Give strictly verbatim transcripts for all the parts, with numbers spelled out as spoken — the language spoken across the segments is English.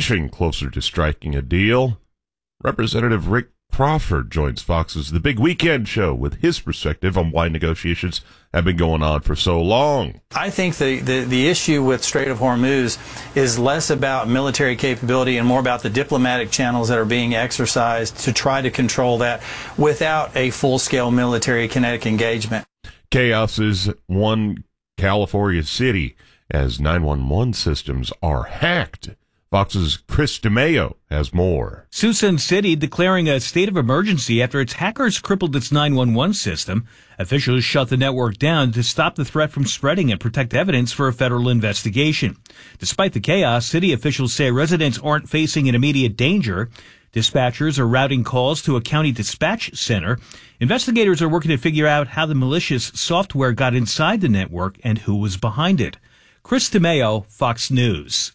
inching closer to striking a deal. Representative Rick Crawford joins Fox's The Big Weekend Show with his perspective on why negotiations have been going on for so long. I think the, the, the issue with Strait of Hormuz is less about military capability and more about the diplomatic channels that are being exercised to try to control that without a full-scale military kinetic engagement. Chaos is one California city as nine one one systems are hacked. Fox's Chris DeMeo has more. Suisun City declaring a state of emergency after its hackers crippled its nine one one system. Officials shut the network down to stop the threat from spreading and protect evidence for a federal investigation. Despite the chaos, city officials say residents aren't facing an immediate danger. Dispatchers are routing calls to a county dispatch center. Investigators are working to figure out how the malicious software got inside the network and who was behind it. Chris DeMeo, Fox News.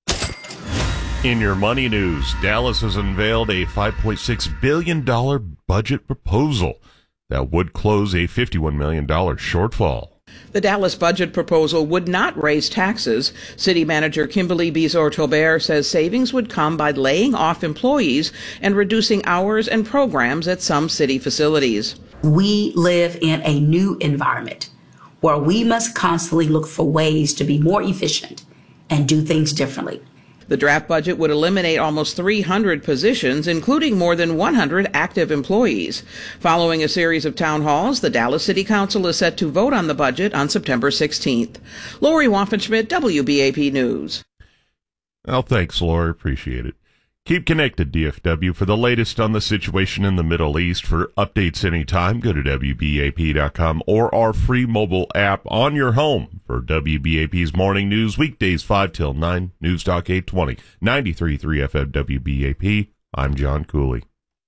In your money news, Dallas has unveiled a five point six billion dollars budget proposal that would close a fifty-one million dollars shortfall. The Dallas budget proposal would not raise taxes. City Manager Kimberly Bizor-Tobert says savings would come by laying off employees and reducing hours and programs at some city facilities. We live in a new environment where we must constantly look for ways to be more efficient and do things differently. The draft budget would eliminate almost three hundred positions, including more than one hundred active employees. Following a series of town halls, the Dallas City Council is set to vote on the budget on September sixteenth. Lori Waffenschmidt, W B A P News. Well, thanks, Lori. Appreciate it. Keep connected, D F W, for the latest on the situation in the Middle East. For updates anytime, go to W B A P dot com or our free mobile app on your home. For W B A P's Morning News, weekdays five till nine, News Talk eight twenty, ninety-three point three F M W B A P. I'm John Cooley.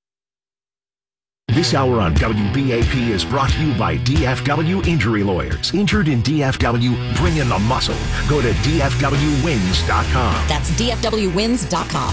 This hour on W B A P is brought to you by D F W Injury Lawyers. Injured in D F W, bring in the muscle. Go to D F W wins dot com. That's D F W wins dot com.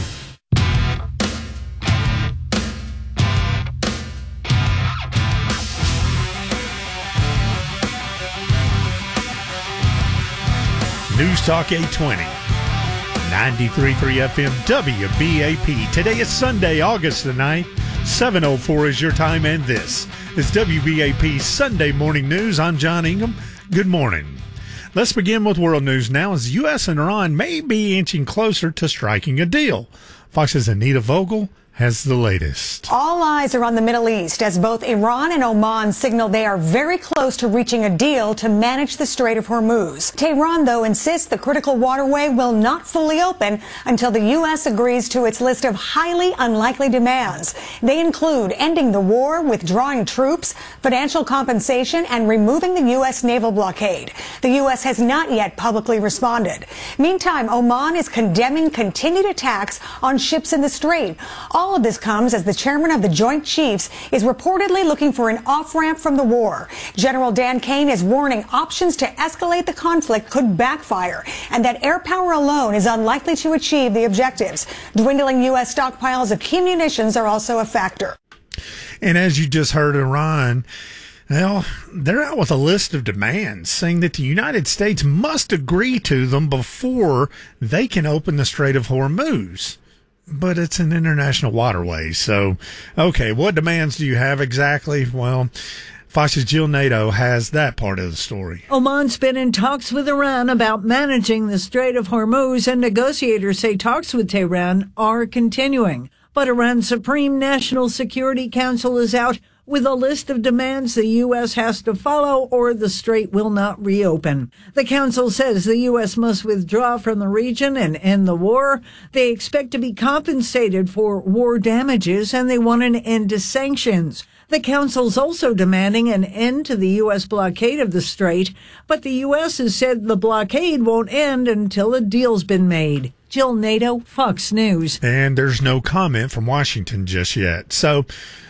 News Talk eight twenty, ninety-three point three F M W B A P. Today is Sunday, August the ninth. seven oh four is your time, and this is W B A P Sunday Morning News. I'm John Ingham. Good morning. Let's begin with world news now, as U S and Iran may be inching closer to striking a deal. Fox's Anita Vogel has the latest. All eyes are on the Middle East as both Iran and Oman signal they are very close to reaching a deal to manage the Strait of Hormuz. Tehran, though, insists the critical waterway will not fully open until the U S agrees to its list of highly unlikely demands. They include ending the war, withdrawing troops, financial compensation, and removing the U S naval blockade. The U S has not yet publicly responded. Meantime, Oman is condemning continued attacks on ships in the strait. All of this comes as the chairman of the Joint Chiefs is reportedly looking for an off-ramp from the war. General Dan Kane is warning options to escalate the conflict could backfire and that air power alone is unlikely to achieve the objectives. Dwindling U S stockpiles of key munitions are also a factor. And as you just heard, Iran, well, they're out with a list of demands saying that the United States must agree to them before they can open the Strait of Hormuz. But it's an international waterway. So, okay, what demands do you have exactly? Well, Fox's Jill Nato has that part of the story. Oman's been in talks with Iran about managing the Strait of Hormuz, and negotiators say talks with Tehran are continuing. But Iran's Supreme National Security Council is out with a list of demands the U S has to follow or the strait will not reopen. The council says the U S must withdraw from the region and end the war. They expect to be compensated for war damages, and they want an end to sanctions. The council's also demanding an end to the U S blockade of the strait, but the U S has said the blockade won't end until a deal's been made. Jill Nato, Fox News. And there's no comment from Washington just yet. So,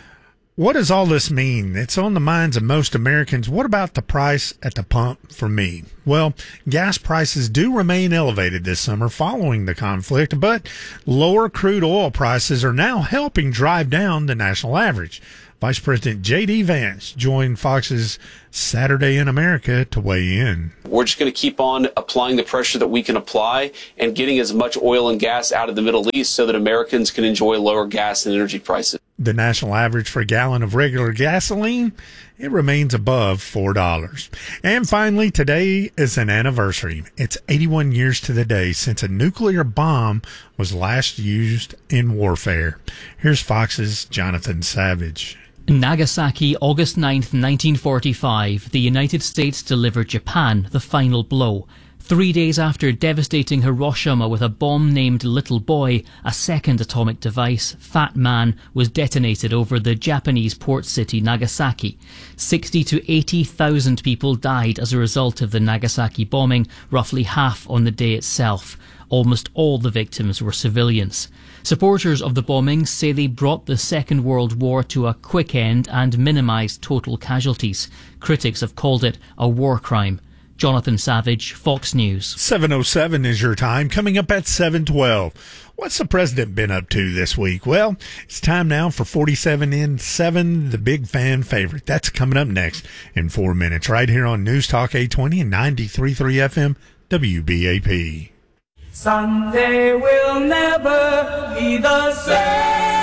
What does all this mean? It's on the minds of most Americans. What about the price at the pump for me? Well, gas prices do remain elevated this summer following the conflict, but lower crude oil prices are now helping drive down the national average. Vice President J D. Vance joined Fox's Saturday in America to weigh in. We're just going to keep on applying the pressure that we can apply and getting as much oil and gas out of the Middle East so that Americans can enjoy lower gas and energy prices. The national average for a gallon of regular gasoline, it remains above four dollars. And finally, today is an anniversary. It's eighty-one years to the day since a nuclear bomb was last used in warfare. Here's Fox's Jonathan Savage. Nagasaki, August ninth, nineteen forty-five, the United States delivered Japan the final blow. Three days after devastating Hiroshima with a bomb named Little Boy, a second atomic device, Fat Man, was detonated over the Japanese port city Nagasaki. Sixty to eighty thousand people died as a result of the Nagasaki bombing, roughly half on the day itself. Almost all the victims were civilians. Supporters of the bombing say they brought the Second World War to a quick end and minimised total casualties. Critics have called it a war crime. Jonathan Savage, Fox News. seven oh seven is your time. Coming up at seven twelve. What's the president been up to this week? Well, it's time now for forty-seven in seven, the big fan favorite. That's coming up next in four minutes, right here on News Talk eight twenty and ninety-three point three F M W B A P. Sunday will never be the same.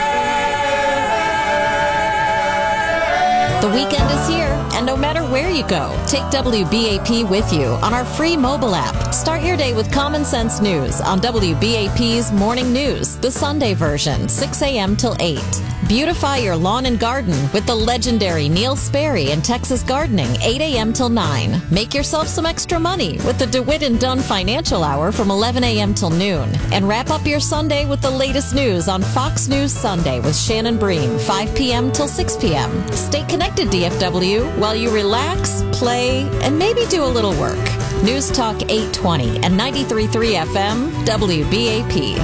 The weekend is here, and no matter where you go, take W B A P with you on our free mobile app. Start your day with common sense news on W B A P's Morning News, the Sunday version, six a.m. till eight. Beautify your lawn and garden with the legendary Neil Sperry and Texas Gardening, eight a.m. till nine. Make yourself some extra money with the DeWitt and Dunn Financial Hour from eleven a.m. till noon. And wrap up your Sunday with the latest news on Fox News Sunday with Shannon Bream, five p.m. till six p.m. Stay connected, D F W, while you relax, play, and maybe do a little work. News Talk eight twenty and ninety-three point three F M, W B A P.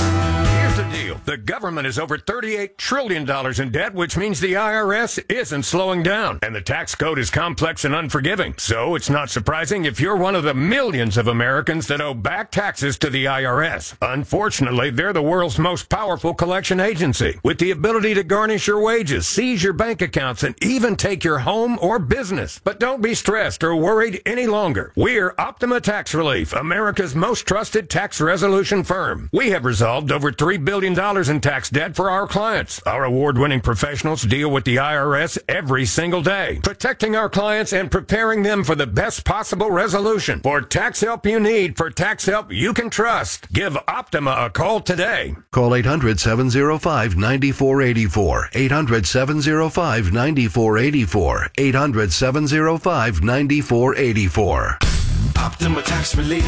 The deal. The government is over thirty-eight trillion dollars in debt, which means the I R S isn't slowing down. And the tax code is complex and unforgiving. So it's not surprising if you're one of the millions of Americans that owe back taxes to the I R S. Unfortunately, they're the world's most powerful collection agency, with the ability to garnish your wages, seize your bank accounts, and even take your home or business. But don't be stressed or worried any longer. We're Optima Tax Relief, America's most trusted tax resolution firm. We have resolved over three billion dollars in tax debt for our clients. Our award-winning professionals deal with the I R S every single day, protecting our clients and preparing them for the best possible resolution. For tax help you need, for tax help you can trust, give Optima a call today. Call eight hundred, seven oh five, nine four eight four, eight hundred, seven oh five, nine four eight four, eight hundred, seven oh five, nine four eight four. Optima Tax Relief.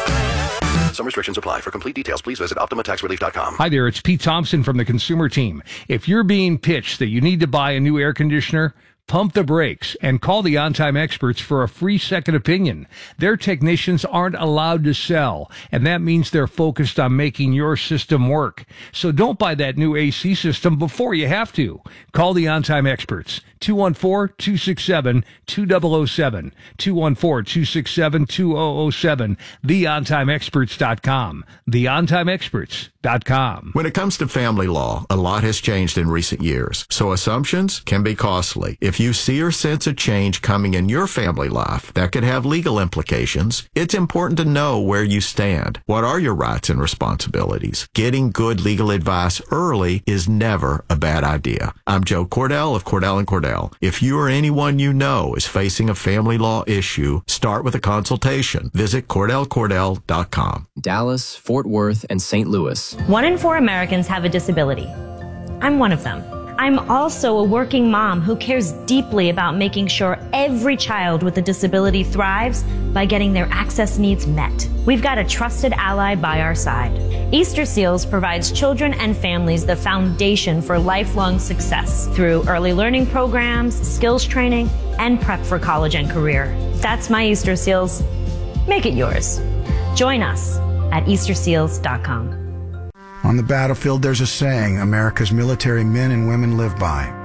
Some restrictions apply. For complete details, please visit Optima Tax Relief dot com. Hi there, it's Pete Thompson from the Consumer Team. If you're being pitched that you need to buy a new air conditioner, pump the brakes and call the On-Time Experts for a free second opinion. Their technicians aren't allowed to sell, and that means they're focused on making your system work. So don't buy that new A C system before you have to. Call the On-Time Experts, two one four, two six seven, two zero zero seven, two one four, two six seven, two zero zero seven, the on time experts dot com, the on time experts dot com. When it comes to family law, a lot has changed in recent years, so assumptions can be costly. If you see or sense a change coming in your family life that could have legal implications, it's important to know where you stand. What are your rights and responsibilities? Getting good legal advice early is never a bad idea. I'm Joe Cordell of Cordell and Cordell. If you or anyone you know is facing a family law issue, start with a consultation. Visit Cordell Cordell dot com. Dallas, Fort Worth, and Saint Louis. One in four Americans have a disability. I'm one of them. I'm also a working mom who cares deeply about making sure every child with a disability thrives by getting their access needs met. We've got a trusted ally by our side. Easter Seals provides children and families the foundation for lifelong success through early learning programs, skills training, and prep for college and career. That's my Easter Seals. Make it yours. Join us at Easter Seals dot com. On the battlefield, there's a saying America's military men and women live by.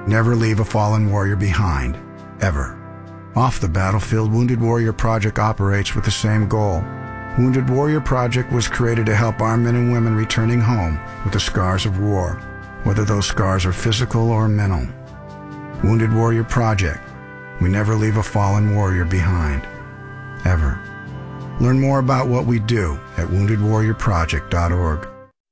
Never leave a fallen warrior behind, ever. Off the battlefield, Wounded Warrior Project operates with the same goal. Wounded Warrior Project was created to help our men and women returning home with the scars of war, whether those scars are physical or mental. Wounded Warrior Project. We never leave a fallen warrior behind, ever. Learn more about what we do at wounded warrior project dot org.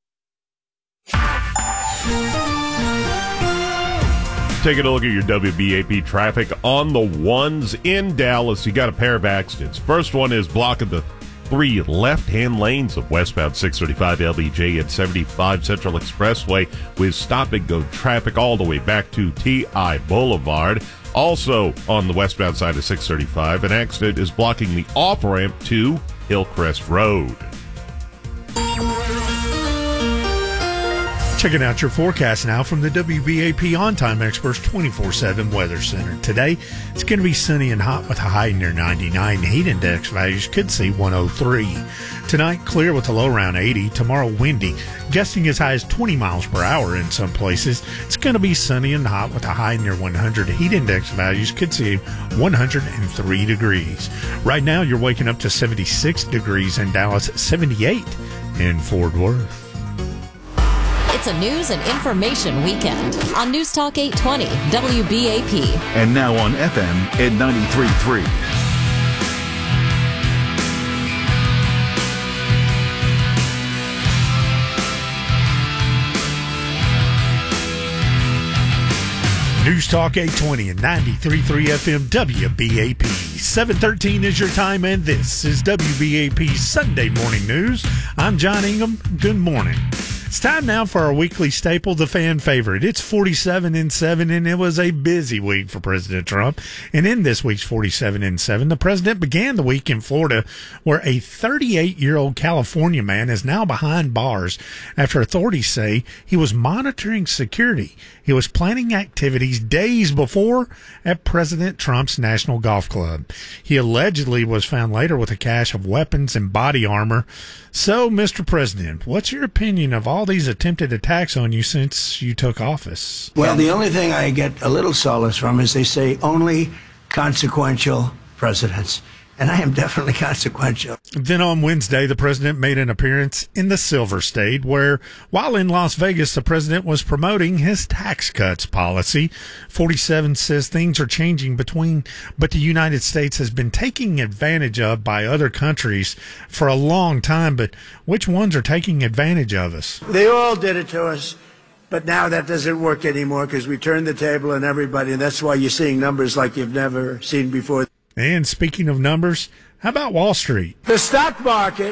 Taking a look at your W B A P traffic on the ones in Dallas. You got a pair of accidents. First one is blocking the three left-hand lanes of westbound six thirty-five L B J and seventy-five Central Expressway with stop-and-go traffic all the way back to T I Boulevard. Also on the westbound side of six thirty-five, an accident is blocking the off-ramp to Hillcrest Road. Checking out your forecast now from the W B A P On Time Experts twenty-four seven Weather Center. Today, it's going to be sunny and hot with a high near ninety-nine. Heat index values could see one oh three. Tonight, clear with a low around eighty. Tomorrow, windy, gusting as high as twenty miles per hour in some places. It's going to be sunny and hot with a high near one hundred. Heat index values could see one hundred three degrees. Right now, you're waking up to seventy-six degrees in Dallas, seventy-eight in Fort Worth. It's a news and information weekend on News Talk eight twenty W B A P. And now on F M at ninety-three point three. News Talk eight twenty and ninety-three point three F M W B A P. seven thirteen is your time, and this is W B A P Sunday Morning News. I'm John Ingham. Good morning. It's time now for our weekly staple, the fan favorite. It's forty-seven and seven, and it was a busy week for President Trump. And in this week's forty-seven and seven, the president began the week in Florida, where a thirty-eight-year-old California man is now behind bars after authorities say he was monitoring security. He was planning activities days before at President Trump's National Golf Club. He allegedly was found later with a cache of weapons and body armor. So, Mister President, what's your opinion of all these attempted attacks on you since you took office? Well, the only thing I get a little solace from is they say only consequential presidents. And I am definitely consequential. Then on Wednesday, the president made an appearance in the Silver State, where, while in Las Vegas, the president was promoting his tax cuts policy. forty-seven says things are changing between, but the United States has been taken advantage of by other countries for a long time. But which ones are taking advantage of us? They all did it to us. But now that doesn't work anymore because we turned the table on everybody, and that's why you're seeing numbers like you've never seen before. And speaking of numbers, how about Wall Street? The stock market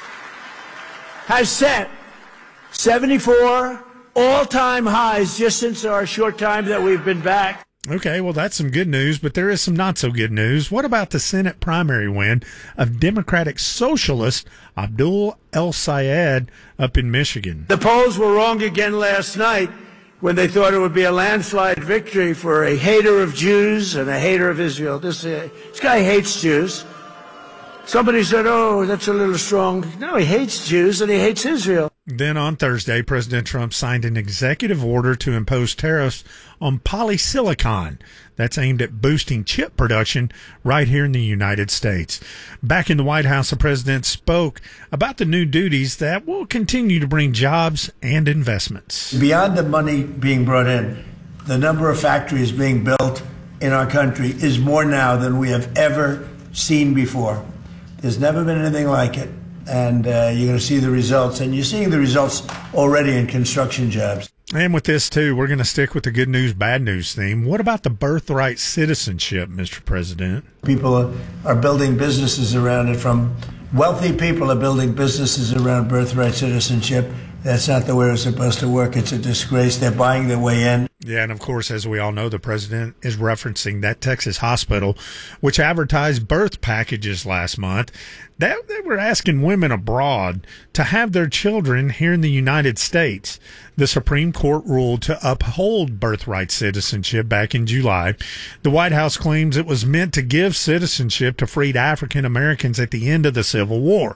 has set seventy-four all-time highs just since our short time that we've been back. Okay, well, that's some good news, but there is some not so good news. What about the Senate primary win of Democratic Socialist Abdul El-Sayed up in Michigan? The polls were wrong again last night when they thought it would be a landslide victory for a hater of Jews and a hater of Israel. This, uh, this guy hates Jews. Somebody said, oh, that's a little strong. No, he hates Jews and he hates Israel. Then on Thursday, President Trump signed an executive order to impose tariffs on polysilicon. That's aimed at boosting chip production right here in the United States. Back in the White House, the president spoke about the new duties that will continue to bring jobs and investments. Beyond the money being brought in, the number of factories being built in our country is more now than we have ever seen before. There's never been anything like it. And uh, you're going to see the results. And you're seeing the results already in construction jobs. And with this, too, we're going to stick with the good news, bad news theme. What about the birthright citizenship, Mister President? People are, are building businesses around it. From wealthy people are building businesses around birthright citizenship. That's not the way it's supposed to work. It's a disgrace. They're buying their way in. Yeah, and of course, as we all know, the president is referencing that Texas hospital, which advertised birth packages last month. That they were asking women abroad to have their children here in the United States. The Supreme Court ruled to uphold birthright citizenship back in July. The White House claims it was meant to give citizenship to freed African Americans at the end of the Civil War.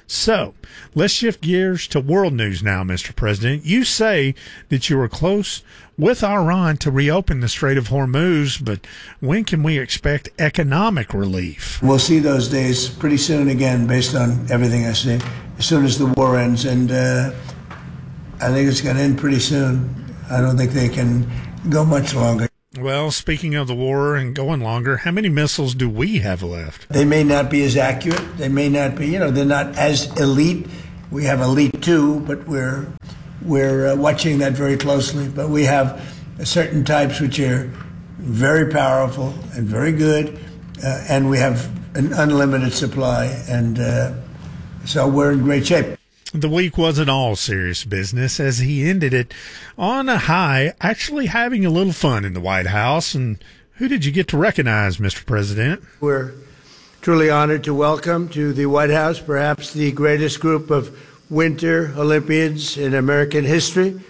So let's shift gears to world news now, Mister President. You say that you were close with Iran to reopen the Strait of Hormuz, but when can we expect economic relief? We'll see those days pretty soon again, based on everything I see, as soon as the war ends. And uh, I think it's going to end pretty soon. I don't think they can go much longer. Well, speaking of the war and going longer, how many missiles do we have left? They may not be as accurate. They may not be, you know, they're not as elite. We have elite too, but we're we're uh, watching that very closely. But we have certain types which are very powerful and very good, uh, and we have an unlimited supply, and uh, so we're in great shape. The week wasn't all serious business, as he ended it on a high, actually having a little fun in the White House. And who did you get to recognize, Mister President? We're truly honored to welcome to the White House perhaps the greatest group of Winter Olympians in American history.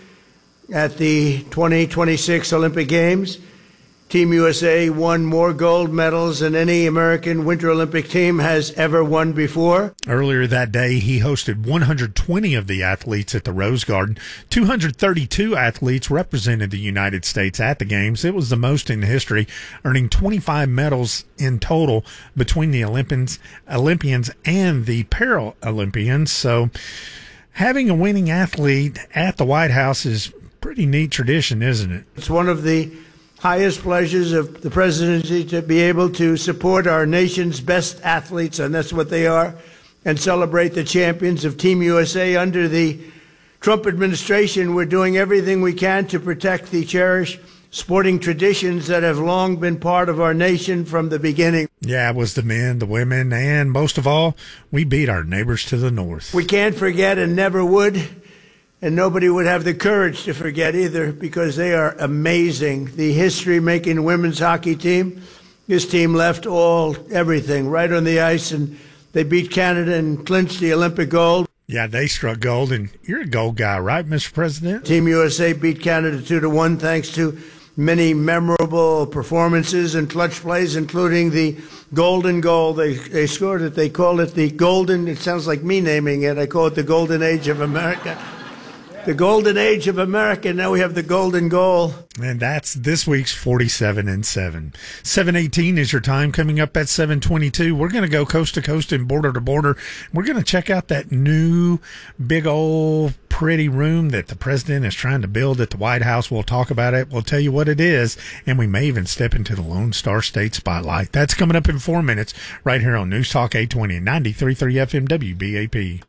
At the twenty twenty-six Olympic Games, Team U S A won more gold medals than any American Winter Olympic team has ever won before. Earlier that day, he hosted one hundred twenty of the athletes at the Rose Garden. two hundred thirty-two athletes represented the United States at the Games. It was the most in history, earning twenty-five medals in total between the Olympians, Olympians and the Paralympians. So having a winning athlete at the White House is a pretty neat tradition, isn't it? It's one of the highest pleasures of the presidency to be able to support our nation's best athletes, and that's what they are, and celebrate the champions of Team U S A. Under the Trump administration, we're doing everything we can to protect the cherished sporting traditions that have long been part of our nation from the beginning. Yeah, it was the men, the women, and most of all, we beat our neighbors to the north. We can't forget and never would. And nobody would have the courage to forget either, because they are amazing. The history-making women's hockey team, this team left all, everything, right on the ice, and they beat Canada and clinched the Olympic gold. Yeah, they struck gold, and you're a gold guy, right, Mister President? Team U S A beat Canada two to one, thanks to many memorable performances and clutch plays, including the golden goal. They they scored it. They called it the golden. It sounds like me naming it. I call it the golden age of America. The golden age of America. Now we have the golden goal. And that's this week's forty-seven and seven. seven eighteen is your time. Coming up at seven twenty-two, we're going to go coast to coast and border to border. We're going to check out that new big old pretty room that the president is trying to build at the White House. We'll talk about it. We'll tell you what it is. And we may even step into the Lone Star State Spotlight. That's coming up in four minutes right here on News Talk eight twenty, ninety-three point three F M W B A P.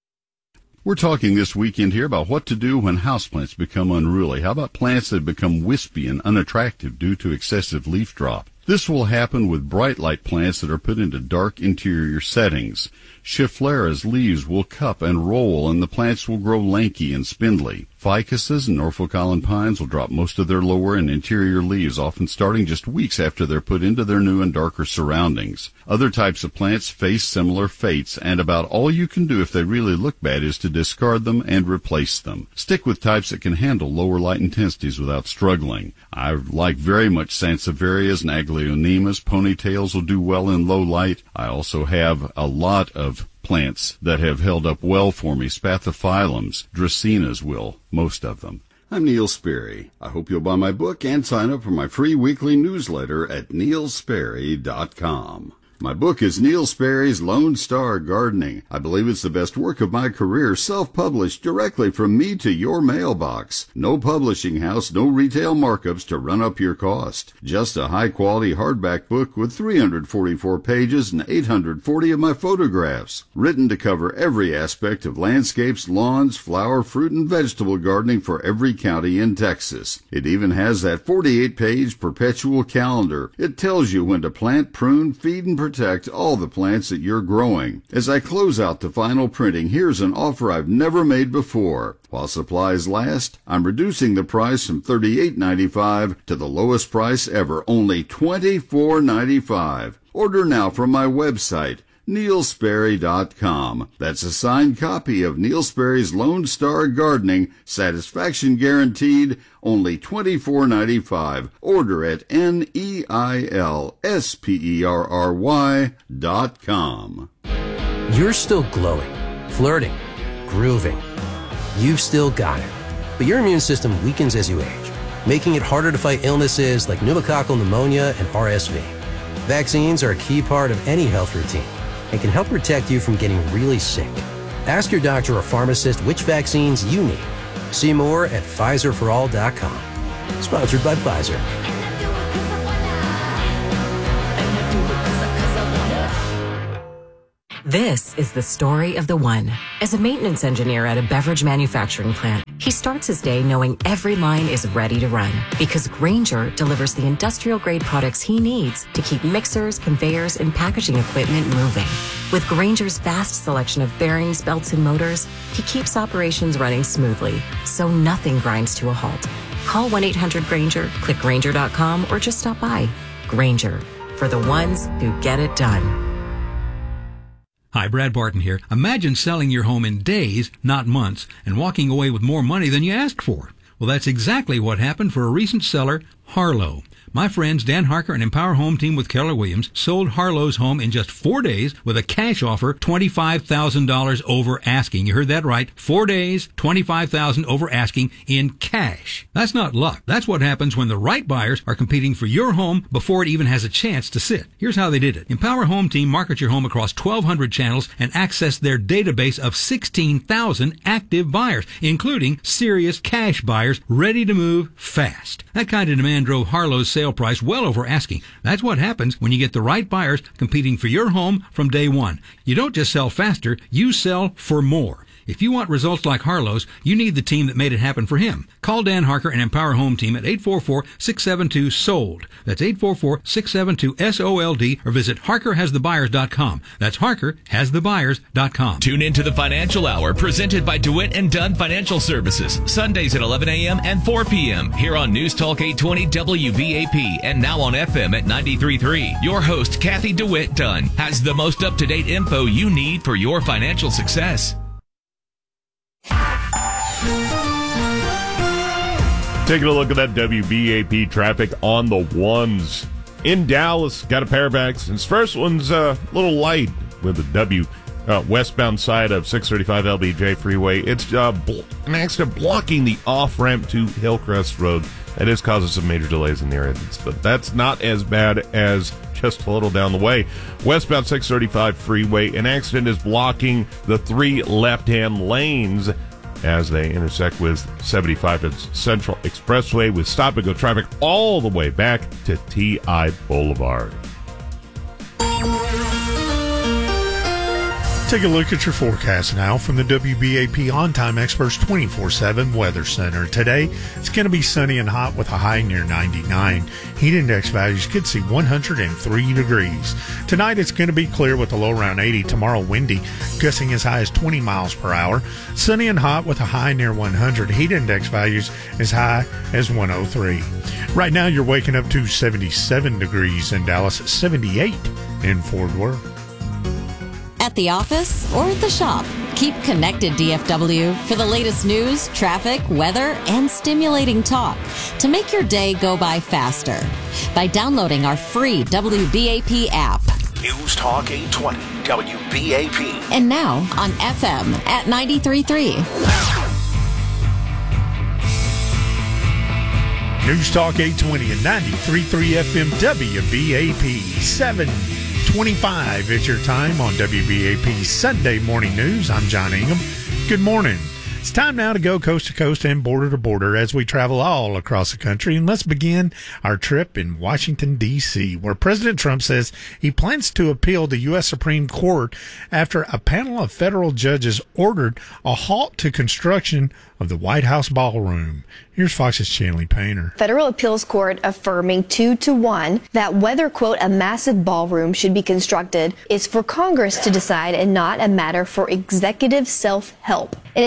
We're talking this weekend here about what to do when houseplants become unruly. How about plants that become wispy and unattractive due to excessive leaf drop? This will happen with bright light plants that are put into dark interior settings. Schefflera's leaves will cup and roll, and the plants will grow lanky and spindly. Ficuses and Norfolk Island pines will drop most of their lower and interior leaves, often starting just weeks after they're put into their new and darker surroundings. Other types of plants face similar fates, and about all you can do if they really look bad is to discard them and replace them. Stick with types that can handle lower light intensities without struggling. I like very much Sansevierias and Aglaonemas. Ponytails will do well in low light. I also have a lot of plants that have held up well for me. Spathiphyllums, Dracaenas will, most of them. I'm Neil Sperry. I hope you'll buy my book and sign up for my free weekly newsletter at neil sperry dot com. My book is Neil Sperry's Lone Star Gardening. I believe it's the best work of my career, self-published directly from me to your mailbox. No publishing house, no retail markups to run up your cost. Just a high-quality hardback book with three hundred forty-four pages and eight hundred forty of my photographs. Written to cover every aspect of landscapes, lawns, flower, fruit, and vegetable gardening for every county in Texas. It even has that forty-eight page perpetual calendar. It tells you when to plant, prune, feed, and protect all the plants that you're growing. As I close out the final printing, here's an offer I've never made before. While supplies last, I'm reducing the price from thirty-eight ninety-five to the lowest price ever, only twenty-four ninety-five. Order now from my website, neil sperry dot com. That's a signed copy of Neil Sperry's Lone Star Gardening, satisfaction guaranteed, only twenty-four ninety-five. Order at N E I L S P E R R Y dot com. You're still glowing, flirting, grooving. You've still got it, but your immune system weakens as you age, making it harder to fight illnesses like pneumococcal pneumonia and R S V. Vaccines are a key part of any health routine and can help protect you from getting really sick. Ask your doctor or pharmacist which vaccines you need. See more at Pfizer for all dot com. Sponsored by Pfizer. This is the story of the one. As a maintenance engineer at a beverage manufacturing plant, he starts his day knowing every line is ready to run because Grainger delivers the industrial-grade products he needs to keep mixers, conveyors, and packaging equipment moving. With Grainger's vast selection of bearings, belts, and motors, he keeps operations running smoothly, so nothing grinds to a halt. Call one eight hundred Grainger, click Grainger dot com, or just stop by. Grainger, for the ones who get it done. Hi, Brad Barton here. Imagine selling your home in days, not months, and walking away with more money than you asked for. Well, that's exactly what happened for a recent seller, Harlow. My friends Dan Harker and Empower Home Team with Keller Williams sold Harlow's home in just four days with a cash offer twenty-five thousand dollars over asking. You heard that right. Four days, twenty-five thousand dollars over asking in cash. That's not luck. That's what happens when the right buyers are competing for your home before it even has a chance to sit. Here's how they did it. Empower Home Team market your home across twelve hundred channels and access their database of sixteen thousand active buyers, including serious cash buyers ready to move fast. That kind of demand drove Harlow's sale price well over asking. That's what happens when you get the right buyers competing for your home from day one. You don't just sell faster, you sell for more. If you want results like Harlow's, you need the team that made it happen for him. Call Dan Harker and Empower Home Team at eight four four, six seven two, S O L D. That's eight four four, six seven two, S O L D, or visit Harker Has The Buyers dot com. That's Harker Has The Buyers dot com. Tune in to the Financial Hour presented by DeWitt and Dunn Financial Services, Sundays at eleven a.m. and four p.m. here on News Talk eight twenty W B A P and now on F M at ninety-three point three. Your host, Kathy DeWitt Dunn, has the most up-to-date info you need for your financial success. Taking a look at that W B A P traffic on the ones. In Dallas, got a pair of accidents. First one's uh, a little light with the W uh, westbound side of six thirty-five L B J freeway. It's uh, bl- an accident blocking the off-ramp to Hillcrest Road. That is causing some major delays in the area, but that's not as bad as just a little down the way. Westbound six thirty-five freeway, an accident is blocking the three left-hand lanes as they intersect with seventy-five Central Expressway with stop-and-go traffic all the way back to T I Boulevard. Take a look at your forecast now from the W B A P On Time Experts twenty-four seven Weather Center. Today, it's going to be sunny and hot with a high near ninety-nine. Heat index values could see one hundred three degrees. Tonight, it's going to be clear with a low around eighty. Tomorrow, windy, gusting as high as twenty miles per hour. Sunny and hot with a high near one hundred. Heat index values as high as one oh three. Right now, you're waking up to seventy-seven degrees in Dallas, seventy-eight in Fort Worth. At the office or at the shop, keep connected D F W for the latest news, traffic, weather, and stimulating talk to make your day go by faster by downloading our free W B A P app. News Talk eight twenty W B A P. And now on F M at ninety-three point three. News Talk eight twenty and ninety-three point three F M W B A P. seven twenty-five is your time on W B A P Sunday Morning News. I'm John Ingham. Good morning. It's time now to go coast to coast and border to border as we travel all across the country. And let's begin our trip in Washington, D C, where President Trump says he plans to appeal the U S Supreme Court after a panel of federal judges ordered a halt to construction of the White House ballroom. Here's Fox's Chanley Painter. Federal Appeals Court affirming two to one that whether, quote, a massive ballroom should be constructed is for Congress to decide and not a matter for executive self-help. And it cites the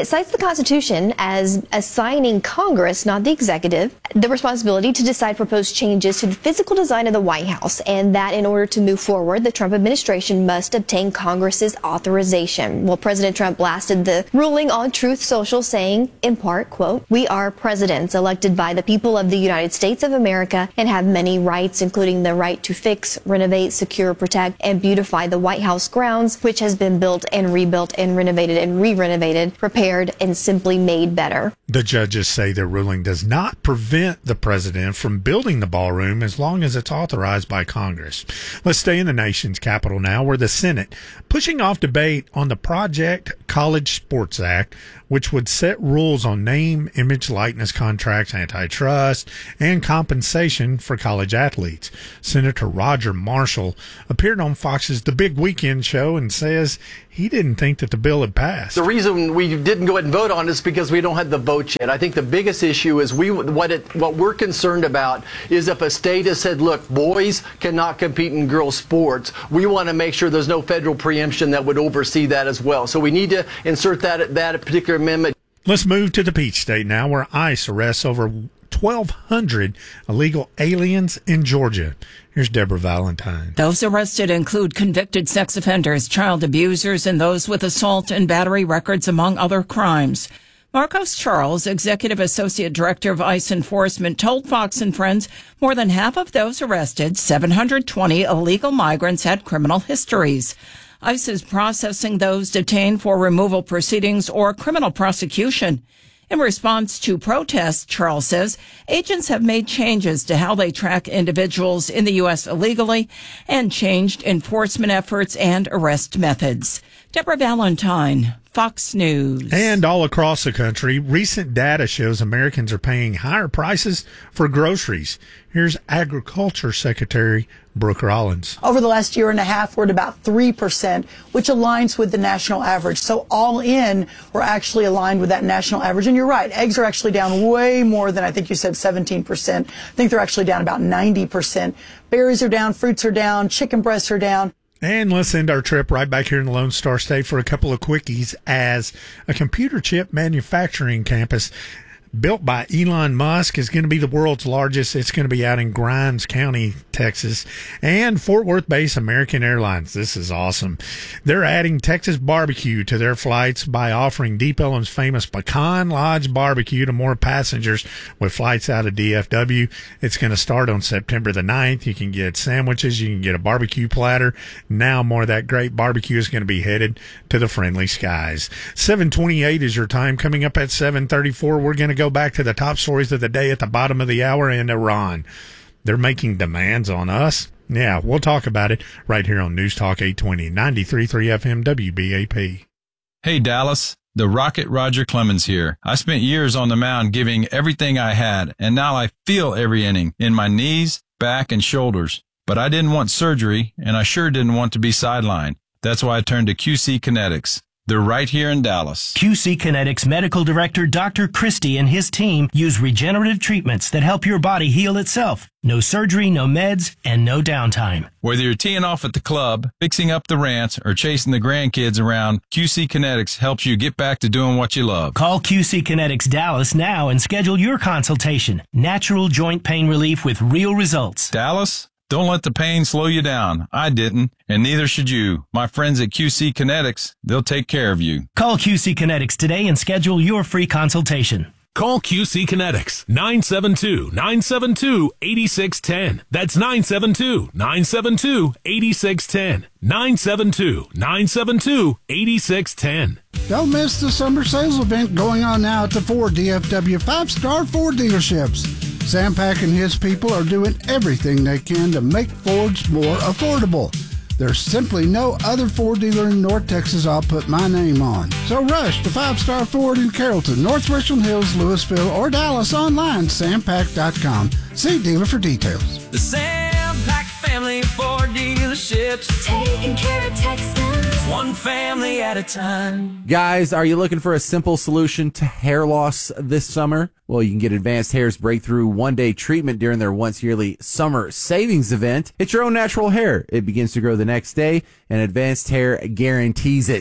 Constitution as assigning Congress, not the executive, the responsibility to decide proposed changes to the physical design of the White House, and that in order to move forward, the Trump administration must obtain Congress's authorization. Well, President Trump blasted the ruling on Truth Social, saying, in part, quote, "We are presidents elected by the people of the United States of America and have many rights, including the right to fix, renovate, secure, protect, and beautify the White House grounds, which has been built and rebuilt and renovated and re-renovated, prepared, and simply made better." The judges say the ruling does not prevent the president from building the ballroom as long as it's authorized by Congress. Let's stay in the nation's capital now, where the Senate pushing off debate on the Project College Sports Act, which would set rules on name, image, likeness contracts, antitrust, and compensation for college athletes. Senator Roger Marshall appeared on Fox's The Big Weekend Show and says he didn't think that the bill had passed. The reason we didn't go ahead and vote on it is because we don't have the votes yet. I think the biggest issue is we what it what we're concerned about is if a state has said, look, boys cannot compete in girls' sports, we want to make sure there's no federal preemption that would oversee that as well. So we need to insert that that particular amendment. Let's move to the Peach State now, where ICE arrests over twelve hundred illegal aliens in Georgia. Here's Deborah Valentine. Those arrested include convicted sex offenders, child abusers, and those with assault and battery records, among other crimes. Marcos Charles, Executive Associate Director of ICE Enforcement, told Fox and Friends more than half of those arrested, seven hundred twenty illegal migrants, had criminal histories. ICE is processing those detained for removal proceedings or criminal prosecution. In response to protests, Charles says, agents have made changes to how they track individuals in the U S illegally and changed enforcement efforts and arrest methods. Deborah Valentine, Fox News. And all across the country, recent data shows Americans are paying higher prices for groceries. Here's Agriculture Secretary Brooke Rollins. Over the last year and a half, we're at about three percent, which aligns with the national average. So all in, we're actually aligned with that national average. And you're right, eggs are actually down way more than I think you said seventeen percent. I think they're actually down about ninety percent. Berries are down, fruits are down, chicken breasts are down. And let's end our trip right back here in the Lone Star State for a couple of quickies as a computer chip manufacturing campus built by Elon Musk is going to be the world's largest. It's going to be out in Grimes County, Texas, and Fort Worth-based American Airlines. This is awesome. They're adding Texas barbecue to their flights by offering Deep Ellen's famous Pecan Lodge barbecue to more passengers with flights out of D F W. It's going to start on September the ninth. You can get sandwiches. You can get a barbecue platter. Now more of that great barbecue is going to be headed to the friendly skies. seven twenty-eight is your time. Coming up at seven thirty-four, we're going to go back to the top stories of the day at the bottom of the hour in Iran. They're making demands on us. Yeah, we'll talk about it right here on News Talk eight twenty, ninety-three point three F M W B A P. Hey, Dallas. The Rocket Roger Clemens here. I spent years on the mound giving everything I had, and now I feel every inning in my knees, back, and shoulders. But I didn't want surgery, and I sure didn't want to be sidelined. That's why I turned to Q C Kinetics. They're right here in Dallas. Q C Kinetics Medical Director Doctor Christie and his team use regenerative treatments that help your body heal itself. No surgery, no meds, and no downtime. Whether you're teeing off at the club, fixing up the ranch, or chasing the grandkids around, Q C Kinetics helps you get back to doing what you love. Call Q C Kinetics Dallas now and schedule your consultation. Natural joint pain relief with real results. Dallas? Don't let the pain slow you down. I didn't, and neither should you. My friends at Q C Kinetics, they'll take care of you. Call Q C Kinetics today and schedule your free consultation. Call Q C Kinetics, nine seven two, nine seven two, eight six one zero. That's nine seven two, nine seven two, eight six one zero. nine seven two, nine seven two, eight six one zero. Don't miss the summer sales event going on now at the Ford D F W five-star Ford dealerships. Sam Pack and his people are doing everything they can to make Fords more affordable. There's simply no other Ford dealer in North Texas I'll put my name on. So rush to Five Star Ford in Carrollton, North Richland Hills, Louisville, or Dallas online, sam pack dot com. See dealer for details. The Sam Pack family Ford dealerships, taking care of Texans, one family at a time. Guys, are you looking for a simple solution to hair loss this summer? Well, you can get Advanced Hair's breakthrough one-day treatment during their once-yearly summer savings event. It's your own natural hair. It begins to grow the next day, and Advanced Hair guarantees it.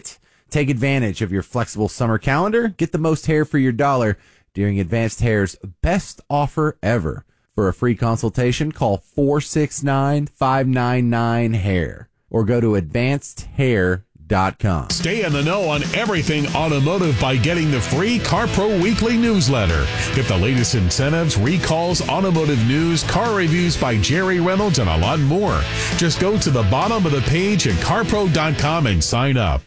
Take advantage of your flexible summer calendar. Get the most hair for your dollar during Advanced Hair's best offer ever. For a free consultation, call four six nine, five nine nine, hair or go to advanced hair dot com. Stay in the know on everything automotive by getting the free CarPro Weekly newsletter. Get the latest incentives, recalls, automotive news, car reviews by Jerry Reynolds, and a lot more. Just go to the bottom of the page at car pro dot com and sign up.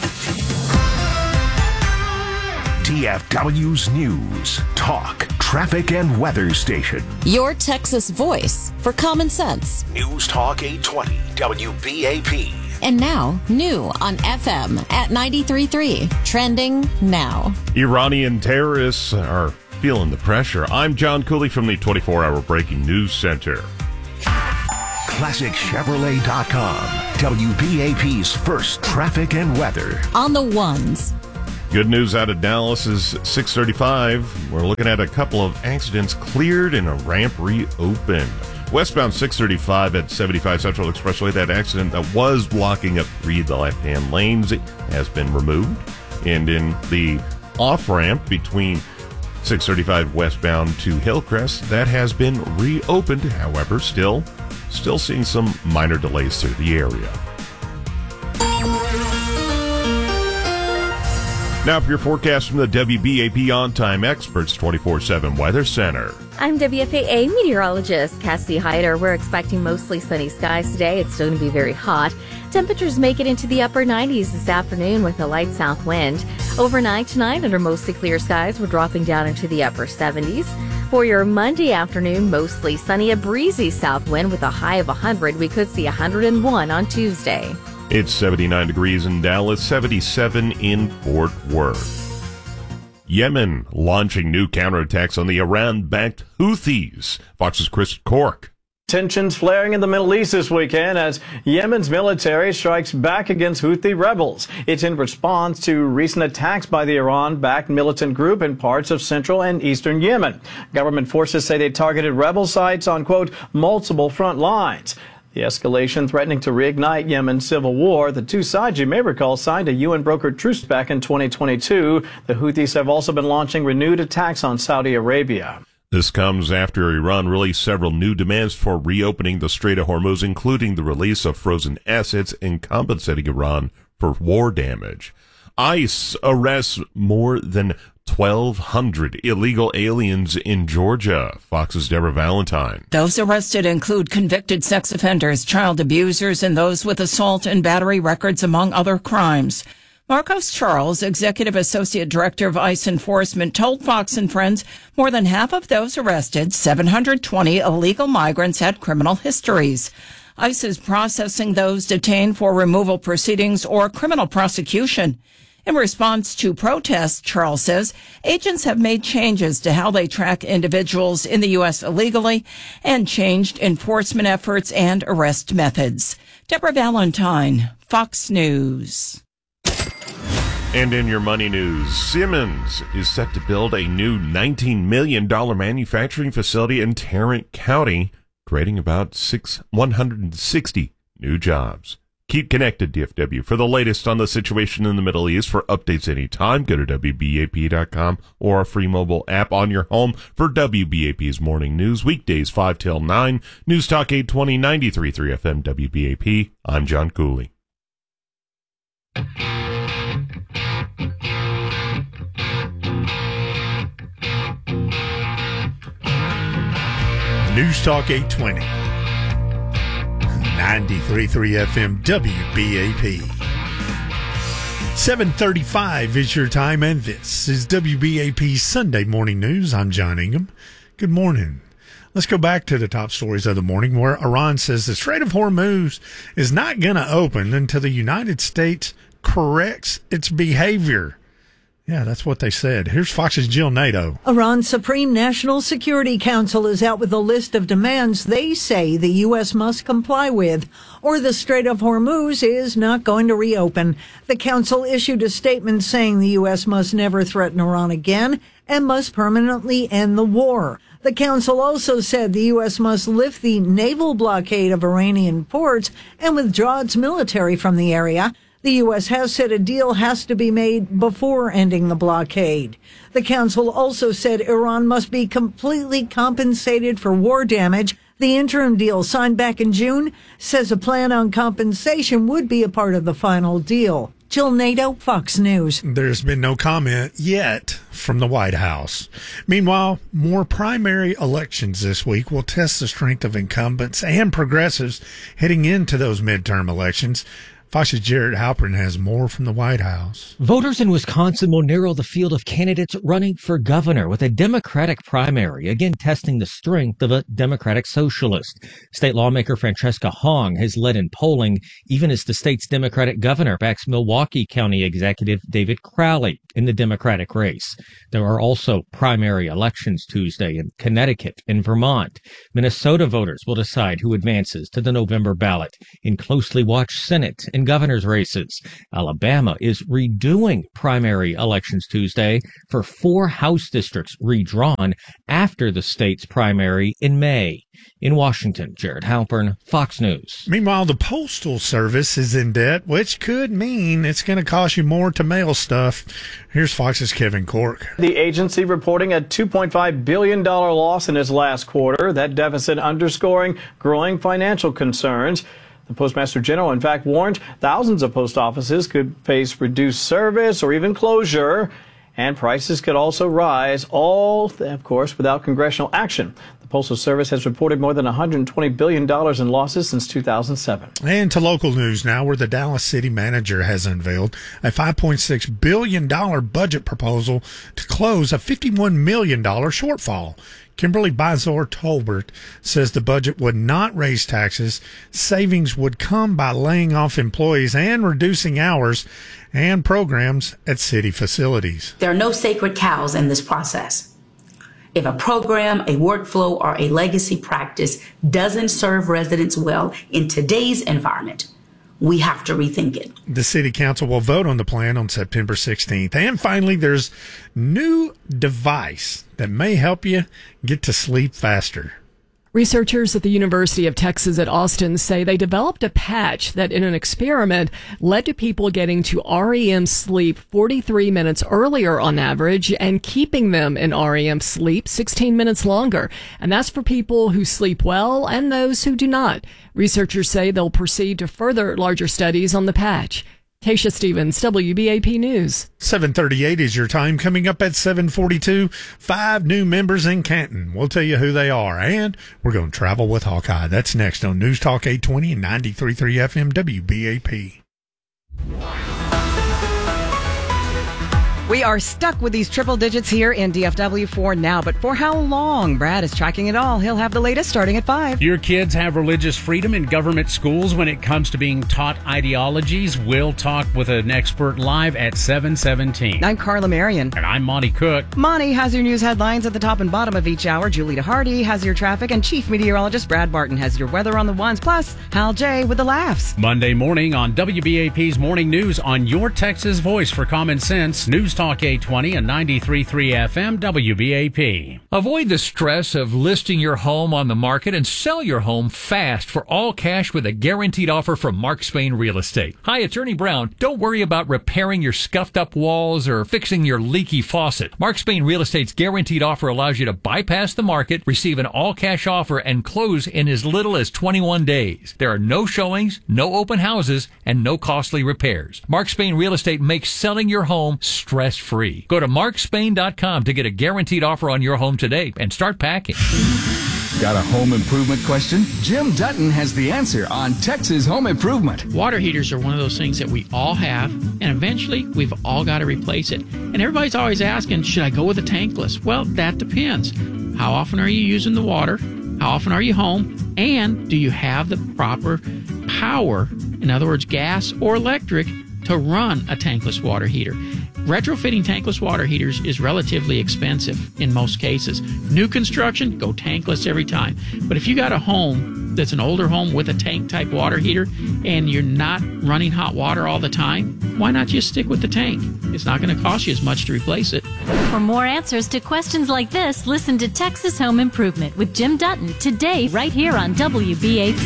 D F W's News, Talk, Traffic, and Weather Station. Your Texas voice for common sense. News Talk eight twenty W B A P. And now, new on F M at ninety-three point three. Trending now. Iranian terrorists are feeling the pressure. I'm John Cooley from the twenty-four hour Breaking News Center. Classic Chevrolet dot com. W B A P's first traffic and weather. On the ones. Good news out of Dallas is six thirty-five. We're looking at a couple of accidents cleared and a ramp reopened. Westbound six thirty-five at seventy-five Central Expressway, that accident that was blocking up three of the left-hand lanes has been removed. And in the off-ramp between six thirty-five westbound to Hillcrest, that has been reopened. However, still, still seeing some minor delays through the area. Now for your forecast from the W B A P On-Time Experts twenty-four seven Weather Center. I'm W F A A meteorologist Cassie Hyder. We're expecting mostly sunny skies today. It's still going to be very hot. Temperatures make it into the upper nineties this afternoon with a light south wind. Overnight tonight, under mostly clear skies, we're dropping down into the upper seventies. For your Monday afternoon, mostly sunny, a breezy south wind with a high of one hundred. We could see one hundred one on Tuesday. It's seventy-nine degrees in Dallas, seventy-seven in Fort Worth. Yemen launching new counterattacks on the Iran-backed Houthis. Fox's Chris Cork. Tensions flaring in the Middle East this weekend as Yemen's military strikes back against Houthi rebels. It's in response to recent attacks by the Iran-backed militant group in parts of central and eastern Yemen. Government forces say they targeted rebel sites on, quote, multiple front lines. The escalation threatening to reignite Yemen's civil war. The two sides, you may recall, signed a U N-brokered truce back in twenty twenty-two. The Houthis have also been launching renewed attacks on Saudi Arabia. This comes after Iran released several new demands for reopening the Strait of Hormuz, including the release of frozen assets and compensating Iran for war damage. ICE arrests more than twelve hundred illegal aliens in Georgia. Fox's Deborah Valentine. Those arrested include convicted sex offenders, child abusers, and those with assault and battery records, among other crimes. Marcos Charles, Executive Associate Director of ICE Enforcement, told Fox and Friends more than half of those arrested, seven hundred twenty illegal migrants, had criminal histories. ICE is processing those detained for removal proceedings or criminal prosecution. In response to protests, Charles says, agents have made changes to how they track individuals in the U S illegally and changed enforcement efforts and arrest methods. Deborah Valentine, Fox News. And in your money news, Simmons is set to build a new nineteen million dollars manufacturing facility in Tarrant County, creating about six, one hundred sixty new jobs. Keep connected, D F W. For the latest on the situation in the Middle East, for updates anytime, go to W B A P dot com or our free mobile app on your home for W B A P's morning news. Weekdays five till nine. News Talk eight twenty, ninety-three point three F M W B A P. I'm John Cooley. News Talk eight twenty. ninety-three point three F M W B A P. seven thirty-five is your time, and this is W B A P Sunday Morning News. I'm John Ingham. Good morning. Let's go back to the top stories of the morning, where Iran says the Strait of Hormuz is not going to open until the United States corrects its behavior. Yeah, that's what they said. Here's Fox's Jill Nato. Iran's Supreme National Security Council is out with a list of demands they say the U S must comply with, or the Strait of Hormuz is not going to reopen. The council issued a statement saying the U S must never threaten Iran again and must permanently end the war. The council also said the U S must lift the naval blockade of Iranian ports and withdraw its military from the area. The U S has said a deal has to be made before ending the blockade. The council also said Iran must be completely compensated for war damage. The interim deal signed back in June says a plan on compensation would be a part of the final deal. Jill Nato, Fox News. There's been no comment yet from the White House. Meanwhile, more primary elections this week will test the strength of incumbents and progressives heading into those midterm elections. Fox's Jared Halpern has more from the White House. Voters in Wisconsin will narrow the field of candidates running for governor with a Democratic primary, again testing the strength of a Democratic socialist. State lawmaker Francesca Hong has led in polling, even as the state's Democratic governor backs Milwaukee County Executive David Crowley in the Democratic race. There are also primary elections Tuesday in Connecticut and Vermont. Minnesota voters will decide who advances to the November ballot in closely watched Senate and governor's races. Alabama is redoing primary elections Tuesday for four House districts redrawn after the state's primary in May. In Washington, Jared Halpern, Fox News. Meanwhile, the Postal Service is in debt, which could mean it's going to cost you more to mail stuff. Here's Fox's Kevin Cork. The agency reporting a two point five billion dollars loss in its last quarter. That deficit underscoring growing financial concerns. The Postmaster General, in fact, warned thousands of post offices could face reduced service or even closure, and prices could also rise, all, of course, without congressional action. The Postal Service has reported more than one hundred twenty billion dollars in losses since two thousand seven. And to local news now, where the Dallas City Manager has unveiled a five point six billion dollars budget proposal to close a fifty-one million dollars shortfall. Kimberly Bizor Tolbert says the budget would not raise taxes. Savings would come by laying off employees and reducing hours and programs at city facilities. There are no sacred cows in this process. If a program, a workflow, or a legacy practice doesn't serve residents well in today's environment, we have to rethink it. The city council will vote on the plan on September sixteenth. And finally, there's new device that may help you get to sleep faster. Researchers at the University of Texas at Austin say they developed a patch that in an experiment led to people getting to R E M sleep forty-three minutes earlier on average and keeping them in R E M sleep sixteen minutes longer. And that's for people who sleep well and those who do not. Researchers say they'll proceed to further larger studies on the patch. Tasha Stevens, W B A P News. seven thirty-eight is your time. Coming up at seven forty-two, five new members in Canton. We'll tell you who they are, and we're going to travel with Hawkeye. That's next on News Talk eight twenty and ninety-three point three F M W B A P. We are stuck with these triple digits here in D F W for now, but for how long? Brad is tracking it all. He'll have the latest starting at five. Your kids have religious freedom in government schools when it comes to being taught ideologies. We'll talk with an expert live at seven seventeen. I'm Carla Marion. And I'm Monty Cook. Monty has your news headlines at the top and bottom of each hour. Julita Hardy has your traffic, and Chief Meteorologist Brad Barton has your weather on the ones. Plus, Hal J with the laughs. Monday morning on W B A P's Morning News on your Texas voice for common sense. News Talk eight twenty and ninety-three point three F M W B A P. Avoid the stress of listing your home on the market and sell your home fast for all cash with a guaranteed offer from Mark Spain Real Estate. Hi, it's Ernie Brown. Don't worry about repairing your scuffed up walls or fixing your leaky faucet. Mark Spain Real Estate's guaranteed offer allows you to bypass the market, receive an all cash offer, and close in as little as twenty-one days. There are no showings, no open houses, and no costly repairs. Mark Spain Real Estate makes selling your home stress free. Go to mark spain dot com to get a guaranteed offer on your home today and start packing. Got a home improvement question? Jim Dutton has the answer on Texas Home Improvement. Water heaters are one of those things that we all have, and eventually we've all got to replace it. And everybody's always asking, should I go with a tankless? Well, that depends. How often are you using the water? How often are you home? And do you have the proper power, in other words, gas or electric, to run a tankless water heater? Retrofitting tankless water heaters is relatively expensive in most cases. New construction, go tankless every time. But if you got a home that's an older home with a tank type water heater and you're not running hot water all the time, why not just stick with the tank? It's not going to cost you as much to replace it. For more answers to questions like this, listen to Texas Home Improvement with Jim Dutton today right here on W B A P.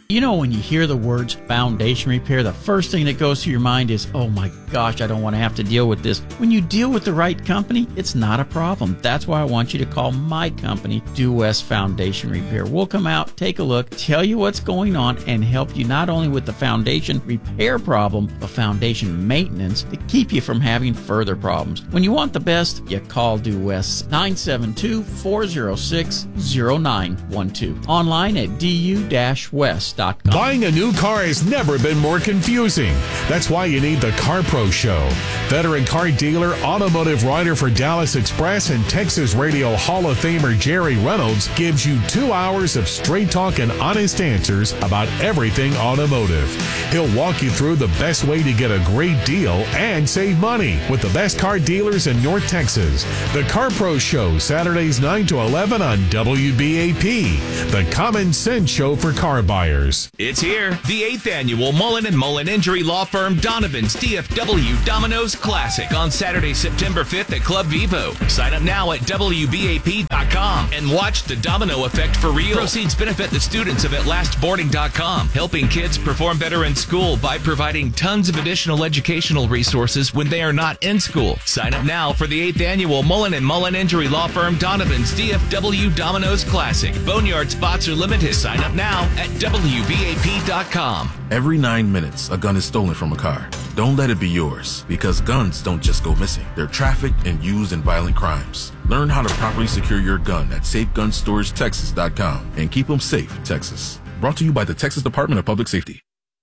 You know, when you hear the words foundation repair, the first thing that goes through your mind is, oh my gosh, I don't want to have to deal with this. When you deal with the right company, it's not a problem. That's why I want you to call my company, Due West Foundation Repair. We'll come out, take a look, tell you what's going on, and help you not only with the foundation repair problem, but foundation maintenance to keep you from having further problems. When you want the best, you call Due West, nine seven two, four oh six, oh nine one two. Online at d u dash west dot com. Buying a new car has never been more confusing. That's why you need the Car Pro Show. Veteran car dealer, automotive writer for Dallas Express, and Texas Radio Hall of Famer Jerry Reynolds gives you two hours of straight talk and honest answers about everything automotive. He'll walk you through the best way to get a great deal and save money with the best car dealers in North Texas. The Car Pro Show, Saturdays nine to eleven on W B A P, the common sense show for car buyers. It's here, the eighth annual Mullen and Mullen Injury Law Firm Donovan's D F W Domino's Classic on Saturday, September fifth at Club Vivo. Sign up now at W B A P dot com and watch the domino effect for real. Proceeds benefit the students of at last boarding dot com, helping kids perform better in school by providing tons of additional educational resources when they are not in school. Sign up now for the eighth annual Mullen and Mullen Injury Law Firm Donovan's D F W Domino's Classic. Boneyard spots are limited. Sign up now at W B A P dot com. Every nine minutes, a gun is stolen from a car. Don't let it be yours, because guns don't just go missing. They're trafficked and used in violent crimes. Learn how to properly secure your gun at safe gun storage texas dot com and keep them safe, Texas. Brought to you by the Texas Department of Public Safety.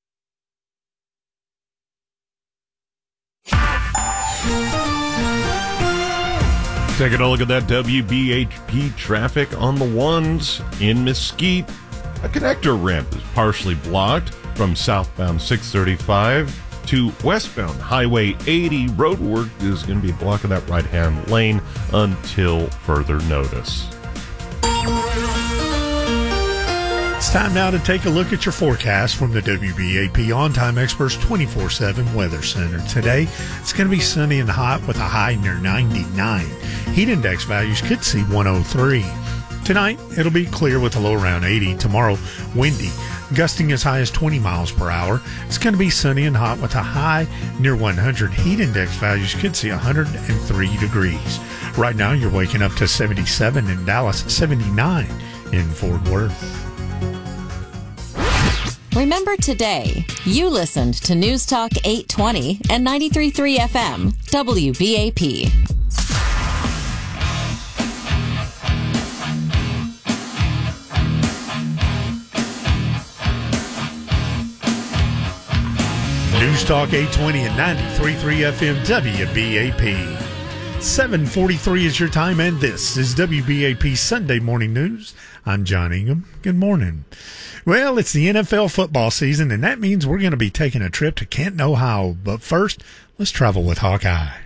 Taking a look at that W B H P traffic on the ones in Mesquite. A connector ramp is partially blocked from southbound six thirty-five to westbound Highway eighty. Roadwork is going to be blocking that right-hand lane until further notice. It's time now to take a look at your forecast from the W B A P On-Time Experts twenty-four seven Weather Center. Today, it's going to be sunny and hot with a high near ninety-nine. Heat index values could see one oh three. Tonight, it'll be clear with a low around eighty. Tomorrow, windy, gusting as high as twenty miles per hour. It's going to be sunny and hot with a high near one hundred. Heat index values could see one hundred three degrees. Right now, you're waking up to seventy-seven in Dallas, seventy-nine in Fort Worth. Remember today, you listened to News Talk eight twenty and ninety-three point three F M, W B A P. News Talk eight twenty and ninety-three point three F M W B A P. seven forty-three is your time, and this is W B A P Sunday Morning News. I'm John Ingham. Good morning. Well, it's the N F L football season, and that means we're going to be taking a trip to Canton, Ohio. But first, let's travel with Hawkeye.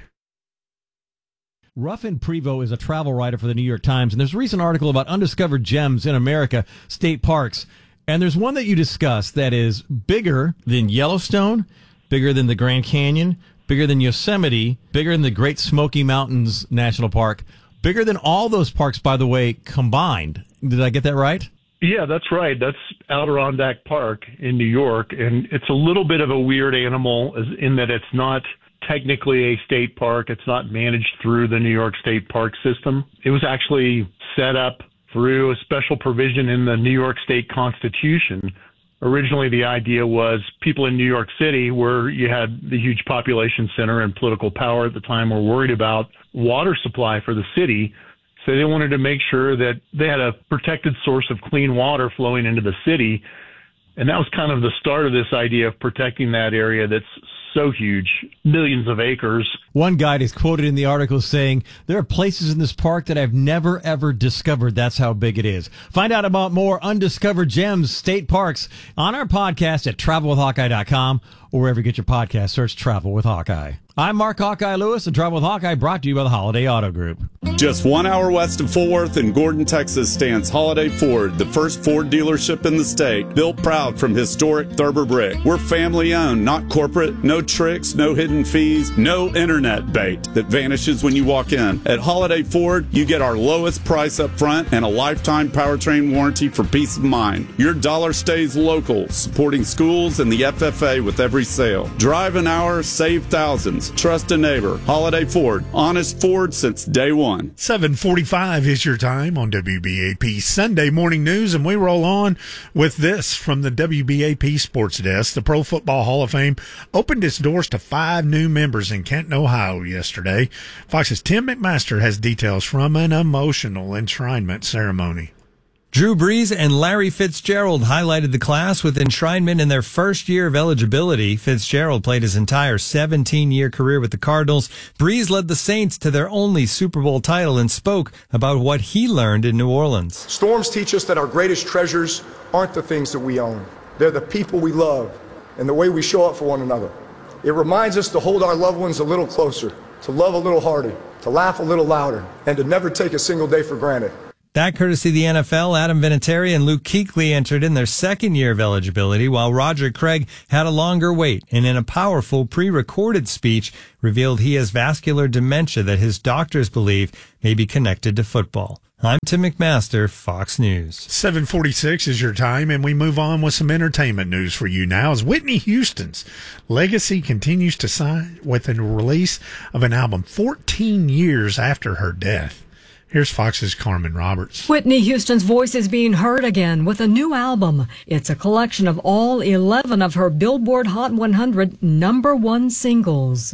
Ruffin Prevost is a travel writer for the New York Times, and there's a recent article about undiscovered gems in America, state parks. And there's one that you discussed that is bigger than Yellowstone, bigger than the Grand Canyon, bigger than Yosemite, bigger than the Great Smoky Mountains National Park, bigger than all those parks, by the way, combined. Did I get that right? Yeah, that's right. That's Adirondack Park in New York, and it's a little bit of a weird animal in that it's not technically a state park. It's not managed through the New York State Park system. It was actually set up through a special provision in the New York State Constitution. Originally, the idea was people in New York City, where you had the huge population center and political power at the time, were worried about water supply for the city. So they wanted to make sure that they had a protected source of clean water flowing into the city. And that was kind of the start of this idea of protecting that area that's so huge, millions of acres. One guide is quoted in the article saying, there are places in this park that I've never, ever discovered. That's how big it is. Find out about more undiscovered gems, state parks, on our podcast at travel with hawkeye dot com or wherever you get your podcast. Search Travel with Hawkeye. I'm Mark Hawkeye Lewis, and Travel with Hawkeye brought to you by the Holiday Auto Group. Just one hour west of Fort Worth in Gordon, Texas, stands Holiday Ford, the first Ford dealership in the state, built proud from historic Thurber brick. We're family-owned, not corporate, no tricks, no hidden fees, no internet bait that vanishes when you walk in. At Holiday Ford, you get our lowest price up front and a lifetime powertrain warranty for peace of mind. Your dollar stays local, supporting schools and the F F A with every sale. Drive an hour, save thousands. Trust a neighbor. Holiday Ford. Honest Ford since day one. seven forty-five is your time on W B A P Sunday Morning News, and we roll on with this from the W B A P Sports Desk. The Pro Football Hall of Fame opened its doors to five new members in Canton, Ohio yesterday. Fox's Tim McMaster has details from an emotional enshrinement ceremony. Drew Brees and Larry Fitzgerald highlighted the class with enshrinement in their first year of eligibility. Fitzgerald played his entire seventeen-year career with the Cardinals. Brees led the Saints to their only Super Bowl title and spoke about what he learned in New Orleans. Storms teach us that our greatest treasures aren't the things that we own. They're the people we love and the way we show up for one another. It reminds us to hold our loved ones a little closer, to love a little harder, to laugh a little louder, and to never take a single day for granted. That courtesy of the N F L, Adam Vinatieri and Luke Kuechly entered in their second year of eligibility, while Roger Craig had a longer wait, and in a powerful pre-recorded speech revealed he has vascular dementia that his doctors believe may be connected to football. I'm Tim McMaster, Fox News. seven forty-six is your time, and we move on with some entertainment news for you now as Whitney Houston's legacy continues to sign with the release of an album fourteen years after her death. Here's Fox's Carmen Roberts. Whitney Houston's voice is being heard again with a new album. It's a collection of all eleven of her Billboard Hot one hundred number one singles.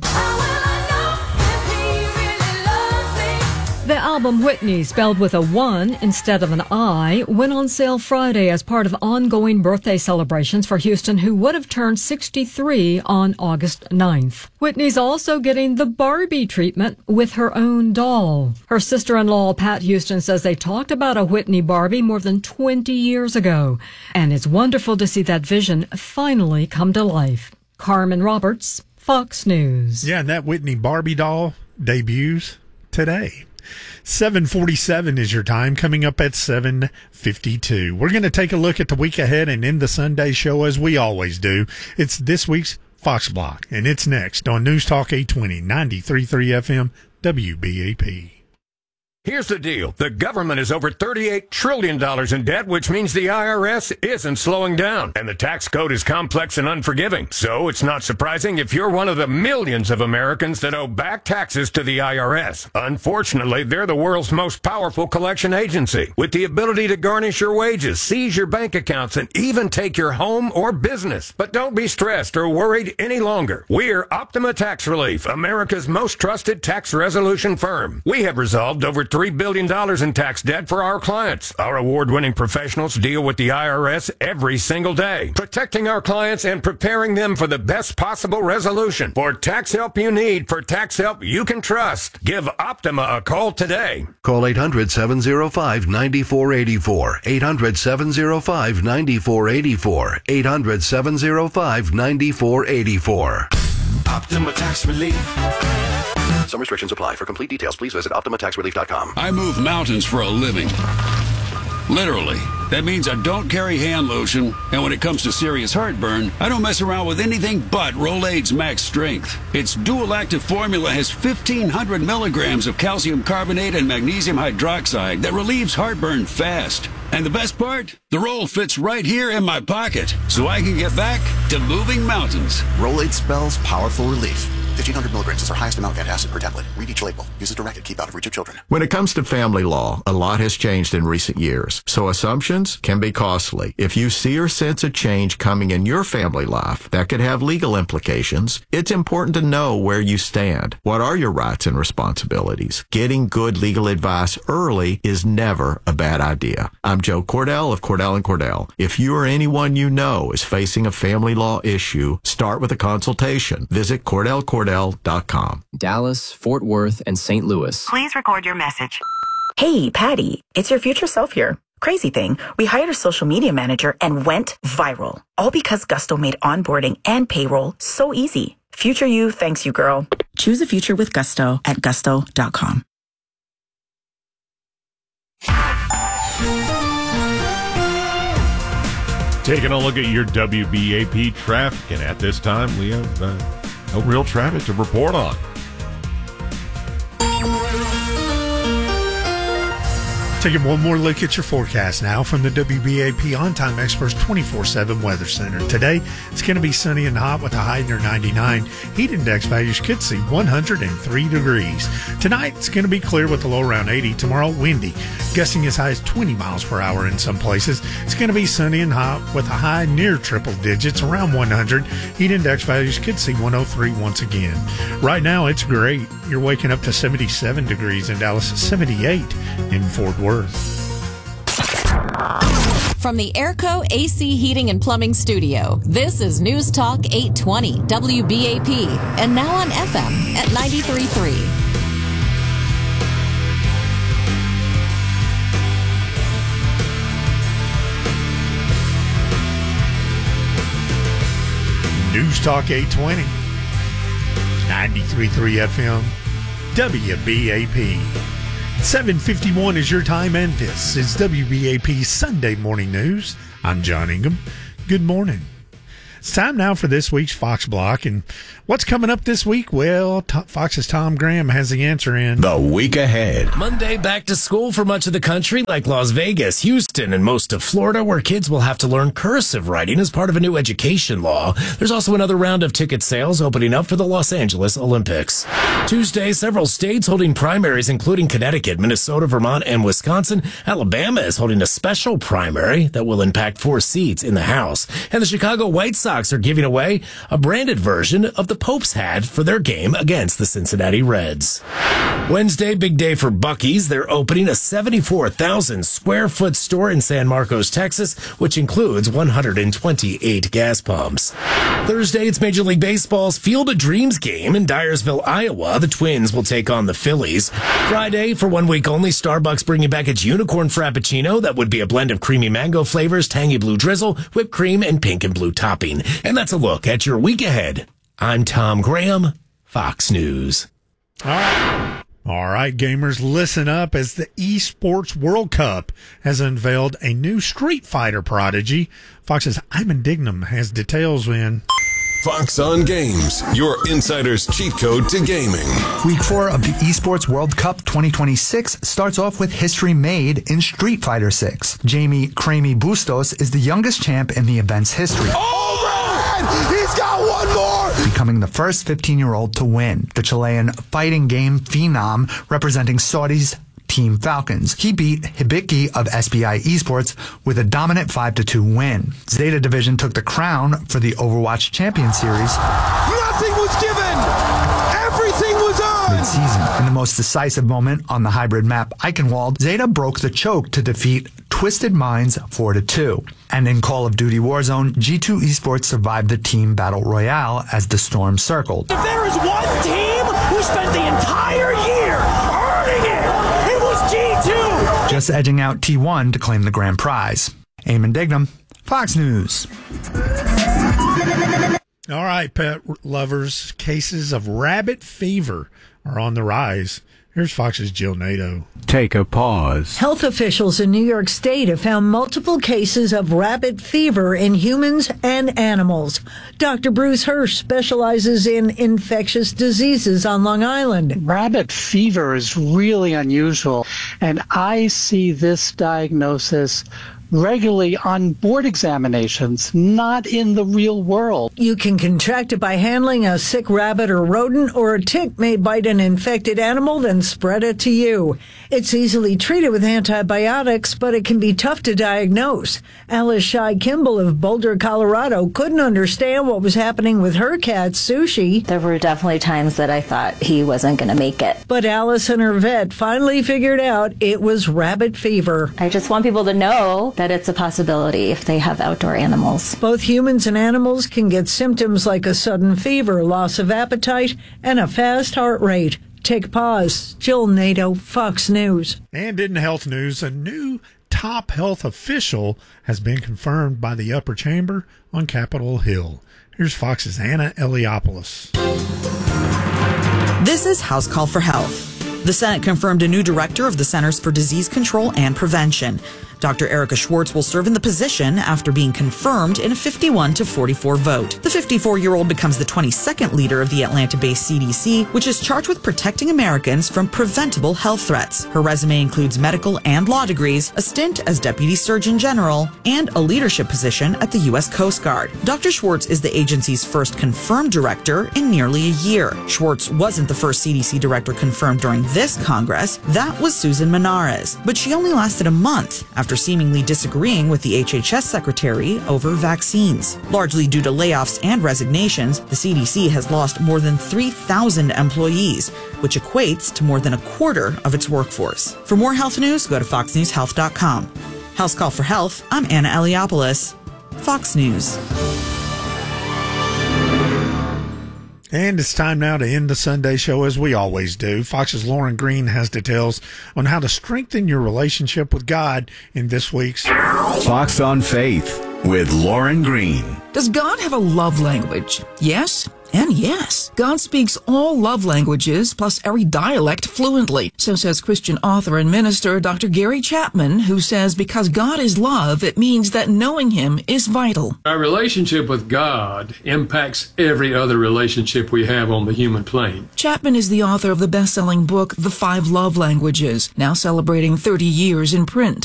The album Whitney, spelled with a one instead of an I, went on sale Friday as part of ongoing birthday celebrations for Houston, who would have turned sixty-three on August ninth. Whitney's also getting the Barbie treatment with her own doll. Her sister-in-law, Pat Houston, says they talked about a Whitney Barbie more than twenty years ago, and it's wonderful to see that vision finally come to life. Carmen Roberts, Fox News. Yeah, and that Whitney Barbie doll debuts today. seven forty-seven is your time, coming up at seven fifty-two. We're going to take a look at the week ahead and end the Sunday show as we always do. It's this week's Fox Block, and it's next on News Talk eight twenty, ninety-three point three F M, W B A P. Here's the deal. The government is over thirty-eight trillion dollars in debt, which means the I R S isn't slowing down. And the tax code is complex and unforgiving. So it's not surprising if you're one of the millions of Americans that owe back taxes to the I R S. Unfortunately, they're the world's most powerful collection agency, with the ability to garnish your wages, seize your bank accounts, and even take your home or business. But don't be stressed or worried any longer. We're Optima Tax Relief, America's most trusted tax resolution firm. We have resolved over three billion dollars in tax debt for our clients. Our award-winning professionals deal with the I R S every single day, protecting our clients and preparing them for the best possible resolution. For tax help you need, for tax help you can trust, give Optima a call today. Call eight hundred, seven oh five, nine four eight four, eight hundred, seven oh five, nine four eight four, eight hundred, seven oh five, nine four eight four. Optima Tax Relief. Some restrictions apply. For complete details, please visit optima tax relief dot com. I move mountains for a living. Literally. That means I don't carry hand lotion, and when it comes to serious heartburn, I don't mess around with anything but Rolaids Max Strength. Its dual-active formula has fifteen hundred milligrams of calcium carbonate and magnesium hydroxide that relieves heartburn fast. And the best part? The roll fits right here in my pocket, so I can get back to moving mountains. Rolaids spells powerful relief. fifteen hundred milligrams is our highest amount of antacid per tablet. Read each label. Use as directed. Keep out of reach of children. When it comes to family law, a lot has changed in recent years, so assumptions can be costly. If you see or sense a change coming in your family life that could have legal implications, it's important to know where you stand. What are your rights and responsibilities? Getting good legal advice early is never a bad idea. I'm Joe Cordell of Cordell and Cordell. If you or anyone you know is facing a family law issue, start with a consultation. Visit Cordell Cordell dot com. Dallas, Fort Worth, and Saint Louis. Please record your message. Hey, Patty, it's your future self here. Crazy thing, we hired a social media manager and went viral. All because Gusto made onboarding and payroll so easy. Future you thanks you, girl. Choose a future with Gusto at gusto dot com. Taking a look at your W B A P traffic, and at this time we have uh, no real traffic to report on. Taking one more look at your forecast now from the W B A P On-Time Experts twenty-four seven Weather Center. Today, it's going to be sunny and hot with a high near ninety-nine. Heat index values could see one hundred three degrees. Tonight, it's going to be clear with a low around eighty. Tomorrow, windy, gusting as high as twenty miles per hour in some places. It's going to be sunny and hot with a high near triple digits, around one hundred. Heat index values could see one oh three once again. Right now, it's great. You're waking up to seventy-seven degrees in Dallas, seventy-eight in Fort Worth. From the Airco A C Heating and Plumbing Studio, this is News Talk eight twenty W B A P, and now on F M at ninety-three point three. News Talk eight twenty, ninety-three point three F M, W B A P. seven fifty-one is your time, and this is W B A P Sunday Morning News. I'm John Ingham. Good morning. It's time now for this week's Fox Block, and what's coming up this week? Well, T- Fox's Tom Graham has the answer in the week ahead. Monday, back to school for much of the country, like Las Vegas, Houston, and most of Florida, where kids will have to learn cursive writing as part of a new education law. There's also another round of ticket sales opening up for the Los Angeles Olympics. Tuesday, several states holding primaries, including Connecticut, Minnesota, Vermont, and Wisconsin. Alabama is holding a special primary that will impact four seats in the House. And the Chicago White Sox are giving away a branded version of the Pope's hat for their game against the Cincinnati Reds. Wednesday, big day for Buc-ee's. They're opening a seventy-four thousand square foot store in San Marcos, Texas, which includes one hundred twenty-eight gas pumps. Thursday, it's Major League Baseball's Field of Dreams game in Dyersville, Iowa. The Twins will take on the Phillies. Friday, for one week only, Starbucks bringing back its Unicorn Frappuccino. That would be a blend of creamy mango flavors, tangy blue drizzle, whipped cream, and pink and blue topping. And that's a look at your week ahead. I'm Tom Graham, Fox News. All right. All right, gamers, listen up as the Esports World Cup has unveiled a new Street Fighter prodigy. Fox's Iman Dignam has details in Fox on Games, your insider's cheat code to gaming. Week four of the Esports World Cup twenty twenty-six starts off with history made in Street Fighter six. Jamie Cramey Bustos is the youngest champ in the event's history. Oh, man! He's got one more! Becoming the first fifteen-year-old to win. The Chilean fighting game phenom representing Saudi's Team Falcons. He beat Hibiki of S B I Esports with a dominant five to two win. Zeta Division took the crown for the Overwatch Champion Series. Nothing was given! Everything was earned! Mid-season. In the most decisive moment on the hybrid map Eichenwald, Zeta broke the choke to defeat Twisted Minds four to two. And in Call of Duty Warzone, G two Esports survived the team battle royale as the storm circled. If there is one team who spent the entire year earning it, it was G two! Just edging out T one to claim the grand prize. Eamon Dignam, Fox News. All right, pet lovers, cases of rabbit fever are on the rise. Here's Fox's Jill Nato. Take a pause. Health officials in New York State have found multiple cases of rabbit fever in humans and animals. Doctor Bruce Hirsch specializes in infectious diseases on Long Island. Rabbit fever is really unusual, and I see this diagnosis regularly on board examinations, not in the real world. You can contract it by handling a sick rabbit or rodent, or a tick may bite an infected animal, then spread it to you. It's easily treated with antibiotics, but it can be tough to diagnose. Alice Shy Kimball of Boulder, Colorado, couldn't understand what was happening with her cat, Sushi. There were definitely times that I thought he wasn't going to make it. But Alice and her vet finally figured out it was rabbit fever. I just want people to know that it's a possibility if they have outdoor animals. Both humans and animals can get symptoms like a sudden fever, loss of appetite, and a fast heart rate. Take pause. Jill Nato, Fox News. And in health news, a new top health official has been confirmed by the upper chamber on Capitol Hill. Here's Fox's Anna Eliopoulos. This is House Call for Health. The Senate confirmed a new director of the Centers for Disease Control and Prevention. Doctor Erica Schwartz will serve in the position after being confirmed in a fifty-one to forty-four vote. The fifty-four-year-old becomes the twenty-second leader of the Atlanta-based C D C, which is charged with protecting Americans from preventable health threats. Her resume includes medical and law degrees, a stint as Deputy Surgeon General, and a leadership position at the U S Coast Guard. Doctor Schwartz is the agency's first confirmed director in nearly a year. Schwartz wasn't the first C D C director confirmed during this Congress. That was Susan Menares, but she only lasted a month after seemingly disagreeing with the H H S secretary over vaccines. Largely due to layoffs and resignations, the C D C has lost more than three thousand employees, which equates to more than a quarter of its workforce. For more health news, go to fox news health dot com. House Call for Health, I'm Anna Eliopoulos, Fox News. And it's time now to end the Sunday show as we always do. Fox's Lauren Green has details on how to strengthen your relationship with God in this week's Fox on Faith with Lauren Green. Does God have a love language? Yes and yes. God speaks all love languages plus every dialect fluently. So says Christian author and minister Doctor Gary Chapman, who says because God is love, it means that knowing him is vital. Our relationship with God impacts every other relationship we have on the human plane. Chapman is the author of the best-selling book, The Five Love Languages, now celebrating thirty years in print.